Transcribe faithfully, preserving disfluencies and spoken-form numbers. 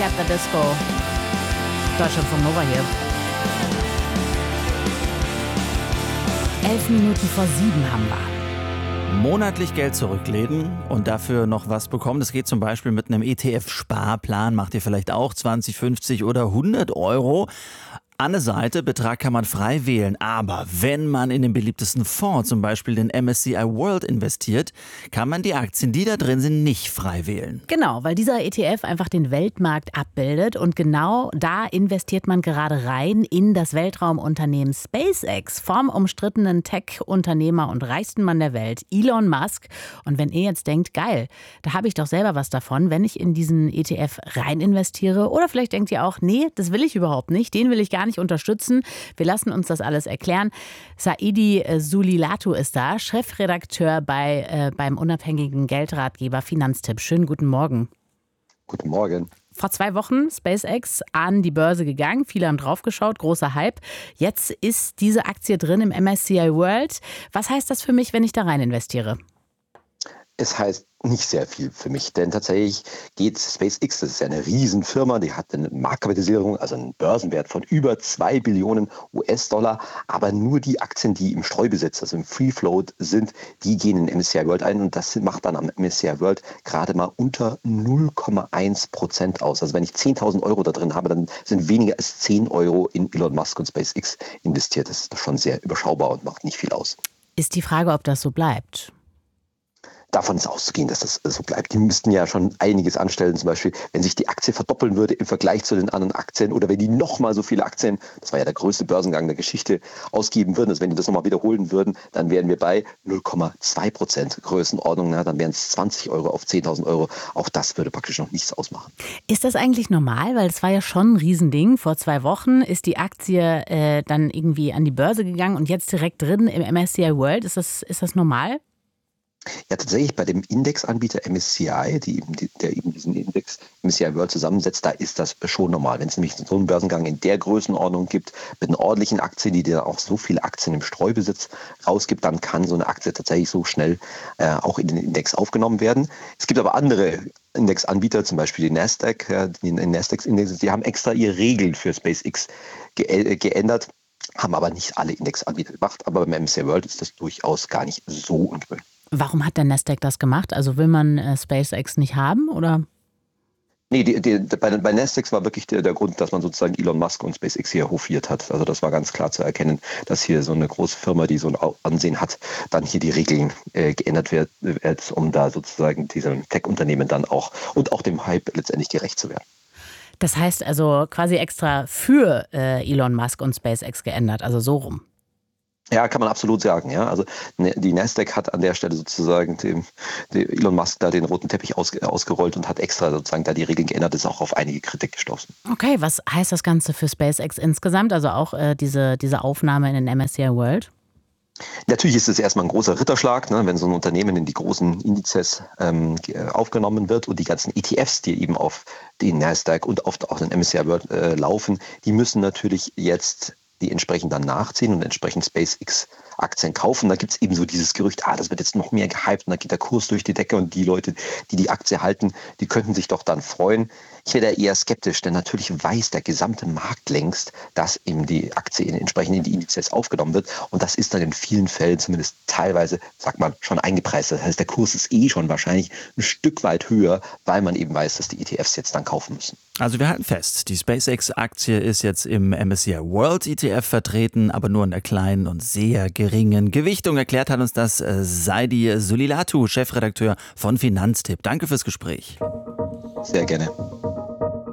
at the Disco. Deutschland von Nova hier. Elf Minuten vor sieben haben wir. Monatlich Geld zurücklegen und dafür noch was bekommen. Das geht zum Beispiel mit einem E T F-Sparplan. Macht ihr vielleicht auch zwanzig, fünfzig oder hundert Euro. An der Seite, Betrag kann man frei wählen, aber wenn man in den beliebtesten Fonds, zum Beispiel den M S C I World, investiert, kann man die Aktien, die da drin sind, nicht frei wählen. Genau, weil dieser E T F einfach den Weltmarkt abbildet und genau da investiert man gerade rein in das Weltraumunternehmen SpaceX vom umstrittenen Tech-Unternehmer und reichsten Mann der Welt, Elon Musk. Und wenn ihr jetzt denkt, geil, da habe ich doch selber was davon, wenn ich in diesen E T F rein investiere, oder vielleicht denkt ihr auch, nee, das will ich überhaupt nicht, den will ich gar nicht unterstützen. Wir lassen uns das alles erklären. Saidi Sulilatu ist da, Chefredakteur bei, äh, beim unabhängigen Geldratgeber Finanztipp. Schönen guten Morgen. Guten Morgen. Vor zwei Wochen SpaceX an die Börse gegangen. Viele haben draufgeschaut, großer Hype. Jetzt ist diese Aktie drin im M S C I World. Was heißt das für mich, wenn ich da rein investiere? Es heißt nicht sehr viel für mich, denn tatsächlich geht SpaceX, das ist ja eine Riesenfirma, die hat eine Marktkapitalisierung, also einen Börsenwert von über zwei Billionen U S-Dollar, aber nur die Aktien, die im Streubesitz, also im Free Float sind, die gehen in den M S C I World ein und das macht dann am M S C I World gerade mal unter null Komma eins Prozent aus. Also wenn ich zehntausend Euro da drin habe, dann sind weniger als zehn Euro in Elon Musk und SpaceX investiert. Das ist schon sehr überschaubar und macht nicht viel aus. Ist die Frage, ob das so bleibt? Davon ist auszugehen, dass das so bleibt. Die müssten ja schon einiges anstellen. Zum Beispiel, wenn sich die Aktie verdoppeln würde im Vergleich zu den anderen Aktien oder wenn die nochmal so viele Aktien, das war ja der größte Börsengang der Geschichte, ausgeben würden, also wenn die das nochmal wiederholen würden, dann wären wir bei null Komma zwei Prozent Größenordnung. Na, dann wären es zwanzig Euro auf zehntausend Euro. Auch das würde praktisch noch nichts ausmachen. Ist das eigentlich normal? Weil es war ja schon ein Riesending. Vor zwei Wochen ist die Aktie äh, dann irgendwie an die Börse gegangen und jetzt direkt drin im M S C I World. Ist das, ist das normal? Ja, tatsächlich bei dem Indexanbieter M S C I, die eben, die, der eben diesen Index M S C I World zusammensetzt, da ist das schon normal. Wenn es nämlich so einen Börsengang in der Größenordnung gibt, mit einer ordentlichen Aktie, die dir auch so viele Aktien im Streubesitz rausgibt, dann kann so eine Aktie tatsächlich so schnell äh, auch in den Index aufgenommen werden. Es gibt aber andere Indexanbieter, zum Beispiel die Nasdaq, ja, die Nasdaq-Index, die haben extra ihre Regeln für SpaceX ge- geändert, haben aber nicht alle Indexanbieter gemacht. Aber beim M S C I World ist das durchaus gar nicht so ungewöhnlich. Warum hat der Nasdaq das gemacht? Also will man äh, SpaceX nicht haben, oder? Nee, die, die, bei, bei Nasdaq war wirklich der, der Grund, dass man sozusagen Elon Musk und SpaceX hier hofiert hat. Also das war ganz klar zu erkennen, dass hier so eine große Firma, die so ein Ansehen hat, dann hier die Regeln äh, geändert wird, wird, um da sozusagen diesem Tech-Unternehmen dann auch und auch dem Hype letztendlich gerecht zu werden. Das heißt also quasi extra für äh, Elon Musk und SpaceX geändert, also so rum. Ja, kann man absolut sagen. Ja, also die Nasdaq hat an der Stelle sozusagen dem, dem Elon Musk da den roten Teppich aus, ausgerollt und hat extra sozusagen da die Regeln geändert, ist auch auf einige Kritik gestoßen. Okay, was heißt das Ganze für SpaceX insgesamt? Also auch äh, diese, diese Aufnahme in den M S C I World? Natürlich ist es erstmal ein großer Ritterschlag, ne, wenn so ein Unternehmen in die großen Indizes ähm, aufgenommen wird und die ganzen E T Fs, die eben auf den Nasdaq und oft auch den M S C I World äh, laufen, die müssen natürlich jetzt die entsprechend dann nachziehen und entsprechend SpaceX-Aktien kaufen. Da gibt es eben so dieses Gerücht, ah, das wird jetzt noch mehr gehypt und dann geht der Kurs durch die Decke und die Leute, die die Aktie halten, die könnten sich doch dann freuen. Ich wäre da eher skeptisch, denn natürlich weiß der gesamte Markt längst, dass eben die Aktie in, entsprechend in die Indizes aufgenommen wird und das ist dann in vielen Fällen zumindest teilweise, sagt man, schon eingepreist. Das heißt, der Kurs ist eh schon wahrscheinlich ein Stück weit höher, weil man eben weiß, dass die E T Fs jetzt dann kaufen müssen. Also wir halten fest, die SpaceX-Aktie ist jetzt im M S C I World E T F vertreten, aber nur in der kleinen und sehr geringen Gewichtung. Erklärt hat uns das Saidi Sulilatu, Chefredakteur von Finanztipp. Danke fürs Gespräch. Sehr gerne.